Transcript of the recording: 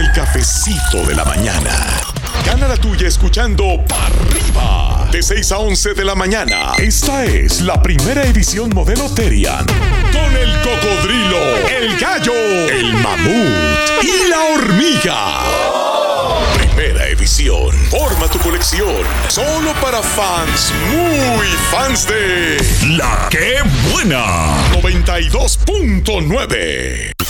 el cafecito de la mañana. Gana la tuya escuchando Pa' Arriba, de 6 a 11 de la mañana. Esta es la primera edición modelo Terian, con el cocodrilo, el gallo, el mamut y la hormiga. Primera edición. Forma tu colección. Solo para fans, muy fans de La Que Buena 92.9.